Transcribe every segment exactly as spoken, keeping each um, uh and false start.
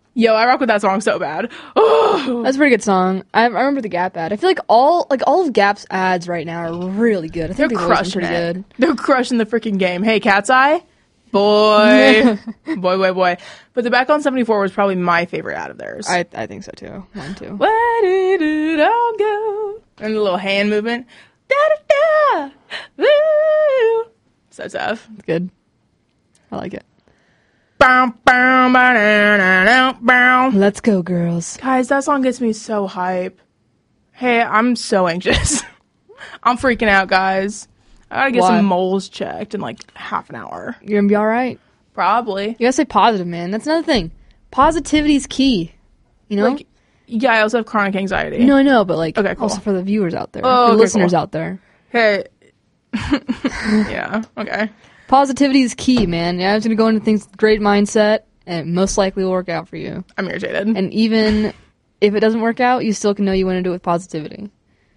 Yo, I rock with that song so bad. Oh. That's a pretty good song. I, I remember the Gap ad. I feel like all like all of Gap's ads right now are really good. I think They're they've always been crushing pretty it. good. They're crushing the freaking game. Hey, Cat's Eye? Boy. boy, boy, boy. But the Back on seventy-four was probably my favorite out of theirs. I I think so too. Mine too. Where did it all go? And the little hand movement. Da-da-da. Woo. So tough. It's good. I like it. Bow, bow, bow, bow, bow. Let's go, girls. Guys, that song gets me so hype. Hey, I'm so anxious. I'm freaking out, guys. I gotta get Why? some moles checked in like half an hour. You're gonna be all right. Probably. You gotta stay positive, man. That's another thing. Positivity's key. You know. Like, yeah, I also have chronic anxiety. No, I know, but like, Okay, cool. also for the viewers out there, Oh, the okay, listeners cool. out there. Hey. yeah, okay. Positivity is key, man. Yeah, I was gonna go into things with great mindset, and it most likely will work out for you. I'm irritated. And even if it doesn't work out, you still can know you want to do it with positivity.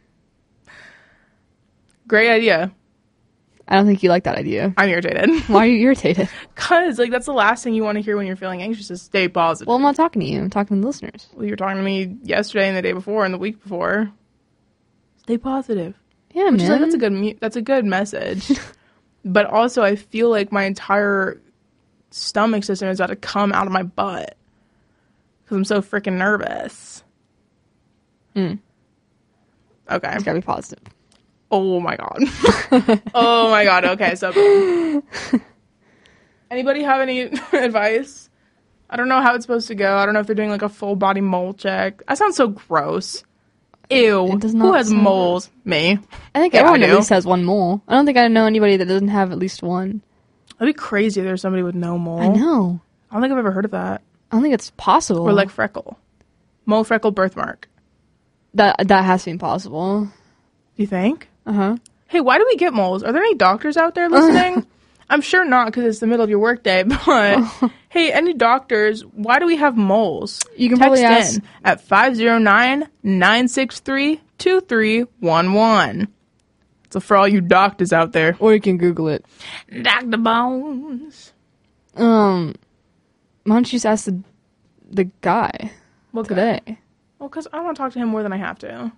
Great idea. I don't think you like that idea. I'm irritated. Why are you irritated? Because, like, that's the last thing you want to hear when you're feeling anxious is stay positive. Well, I'm not talking to you. I'm talking to the listeners. Well, you were talking to me yesterday and the day before and the week before. Stay positive. Yeah, Which man. is like, that's a good mu- that's a good message. But also, I feel like my entire stomach system is about to come out of my butt because I'm so freaking nervous. Mm. Okay. It's gotta be positive. Oh my god. oh my god. Okay, so boom. Anybody have any advice? I don't know how it's supposed to go. I don't know if they're doing like a full body mole check. I sound so gross. Ew. It does Who not has sound moles? Me. I think Yeah, everyone I at do. least has one mole. I don't think I know anybody that doesn't have at least one. That'd be crazy if there's somebody with no mole. I know. I don't think I've ever heard of that. I don't think it's possible. Or like freckle. Mole, freckle, birthmark. that. That has to be impossible. Do you think? Uh huh. Hey, why do we get moles? Are there any doctors out there listening? I'm sure not because it's the middle of your workday, but hey, any doctors, why do we have moles? You can Text probably ask. in at five oh nine, nine six three, two three one one. So for all you doctors out there. Or you can Google it. Doctor Bones. Um, why don't you just ask the the guy Well, today? Well, because I want to talk to him more than I have to.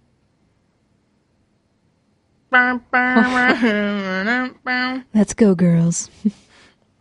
Let's go, girls.